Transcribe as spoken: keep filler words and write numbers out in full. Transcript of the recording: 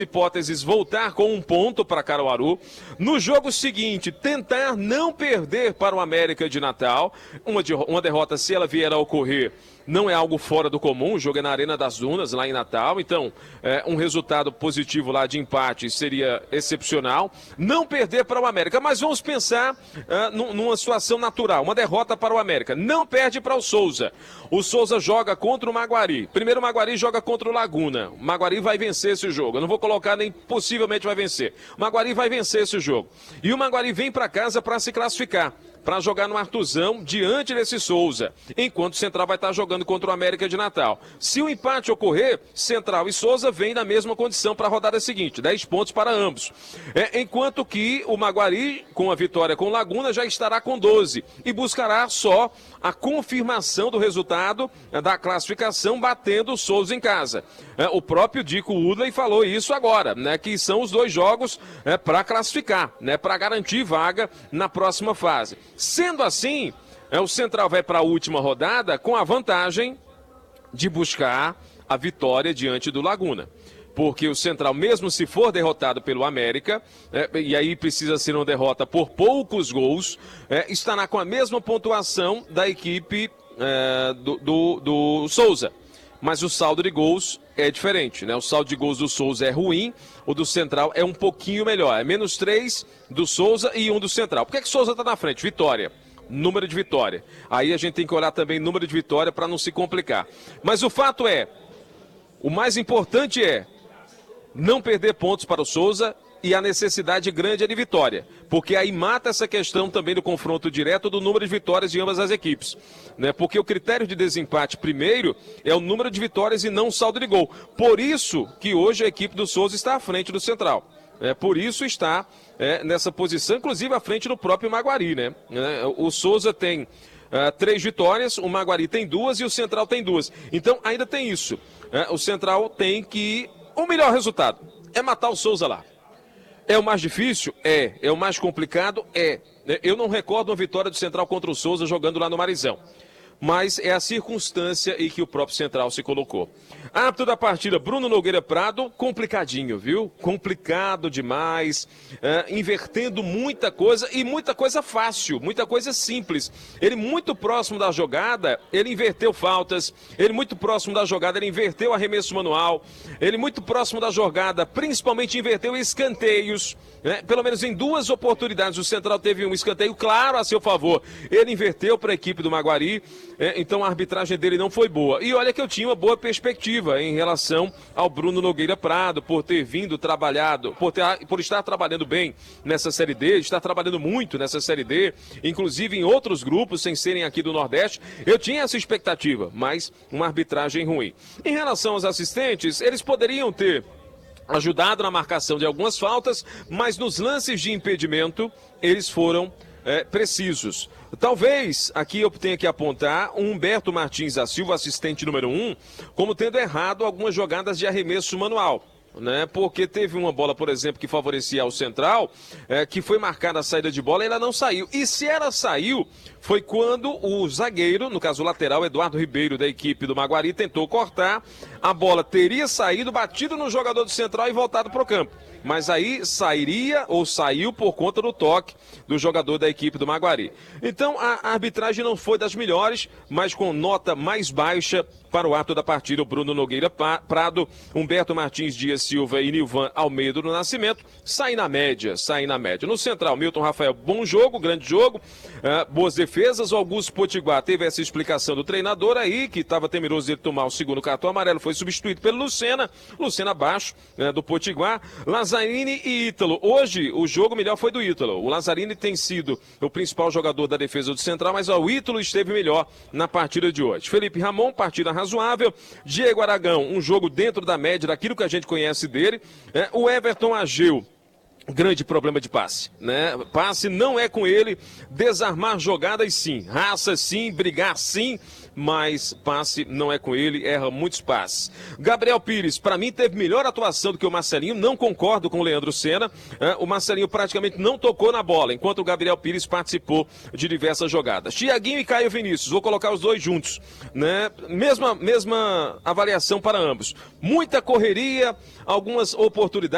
hipóteses, voltar com um ponto para Caruaru. No jogo seguinte, tentar não perder para o América de Natal. Uma, de, uma derrota, se ela vier a ocorrer, não é algo fora do comum. O jogo é na Arena das Dunas, lá em Natal. Então, é, um resultado positivo lá de empate seria excepcional. Não perder para o América. Mas vamos pensar é, numa situação natural. Uma derrota para o América. Não perde para o Souza. O Souza joga contra o Maguari. Primeiro o Maguari joga contra o Laguna. O Maguari vai vencer esse jogo. Eu não vou colocar nem possivelmente vai vencer. O Maguari vai vencer esse jogo. E o Maguari vem para casa para se classificar, para jogar no Artuzão diante desse Souza, enquanto o Central vai estar jogando contra o América de Natal. Se o empate ocorrer, Central e Souza vêm na mesma condição para a rodada seguinte, dez pontos para ambos. É, enquanto que o Maguari, com a vitória com Laguna, já estará com doze e buscará só a confirmação do resultado é, da classificação, batendo o Souza em casa. É, o próprio Dico Woodley falou isso agora, né, que são os dois jogos é, para classificar, né, para garantir vaga na próxima fase. Sendo assim, é, o Central vai para a última rodada com a vantagem de buscar a vitória diante do Laguna. Porque o Central, mesmo se for derrotado pelo América, é, e aí precisa ser uma derrota por poucos gols, é, estará com a mesma pontuação da equipe é, do, do, do Souza. Mas o saldo de gols é diferente, né? O saldo de gols do Souza é ruim, o do Central é um pouquinho melhor. É menos três do Souza e um do Central. Por que, que o Souza está na frente? Vitória. Número de vitória. Aí a gente tem que olhar também número de vitória para não se complicar. Mas o fato é, o mais importante é não perder pontos para o Souza e a necessidade grande é de vitória, porque aí mata essa questão também do confronto direto do número de vitórias de ambas as equipes, né? Porque o critério de desempate primeiro é o número de vitórias e não o saldo de gol. Por isso que hoje a equipe do Souza está à frente do Central. É, por isso está é, nessa posição, inclusive à frente do próprio Maguari, né? É, o Souza tem é, três vitórias, o Maguari tem duas e o Central tem duas. Então ainda tem isso. É, o Central tem que... O melhor resultado é matar o Souza lá. É o mais difícil? É. É o mais complicado? É. Eu não recordo uma vitória do Central contra o Souza jogando lá no Marizão. Mas é a circunstância em que o próprio Central se colocou. Árbitro da partida, Bruno Nogueira Prado, complicadinho, viu? Complicado demais, é, invertendo muita coisa e muita coisa fácil, muita coisa simples. Ele muito próximo da jogada, ele inverteu faltas, ele muito próximo da jogada, ele inverteu arremesso manual, ele muito próximo da jogada, principalmente inverteu escanteios, né? Pelo menos em duas oportunidades o Central teve um escanteio claro a seu favor. Ele inverteu para a equipe do Maguari. É, então a arbitragem dele não foi boa. E olha que eu tinha uma boa perspectiva em relação ao Bruno Nogueira Prado, por ter vindo trabalhado, por, ter, por estar trabalhando bem nessa Série D, estar trabalhando muito nessa Série D, inclusive em outros grupos, sem serem aqui do Nordeste. Eu tinha essa expectativa, mas uma arbitragem ruim. Em relação aos assistentes, eles poderiam ter ajudado na marcação de algumas faltas, mas nos lances de impedimento, eles foram é, precisos. Talvez, aqui eu tenha que apontar o Humberto Martins da Silva, assistente número um, como tendo errado algumas jogadas de arremesso manual, né? Porque teve uma bola, por exemplo, que favorecia ao Central, é, que foi marcada a saída de bola e ela não saiu. E se ela saiu, foi quando o zagueiro, no caso o lateral, Eduardo Ribeiro, da equipe do Maguari, tentou cortar, a bola teria saído, batido no jogador do Central e voltado para o campo. Mas aí sairia ou saiu por conta do toque do jogador da equipe do Maguari. Então a arbitragem não foi das melhores, mas com nota mais baixa para o ato da partida, o Bruno Nogueira Prado, Humberto Martins Dias Silva e Nilvan Almeida do Nascimento, saem na média, saem na média. No Central, Milton Rafael, bom jogo, grande jogo, uh, boas defesas. O Augusto Potiguar teve essa explicação do treinador aí, que estava temeroso de tomar o segundo cartão amarelo, foi substituído pelo Lucena, Lucena abaixo uh, do Potiguar. Lazzarini e Ítalo. Hoje, o jogo melhor foi do Ítalo. O Lazzarini tem sido o principal jogador da defesa do Central, mas ó, o Ítalo esteve melhor na partida de hoje. Felipe Ramon, partida razoável. Diego Aragão, um jogo dentro da média daquilo que a gente conhece dele. É, o Everton Ageu, grande problema de passe, né? Passe não é com ele, desarmar jogadas sim, raça sim, brigar sim, mas passe não é com ele, erra muitos passes. Gabriel Pires, para mim teve melhor atuação do que o Marcelinho, não concordo com o Leandro Senna, é, o Marcelinho praticamente não tocou na bola, enquanto o Gabriel Pires participou de diversas jogadas. Thiaguinho e Caio Vinícius, vou colocar os dois juntos, né? Mesma, mesma avaliação para ambos, muita correria, algumas oportunidades.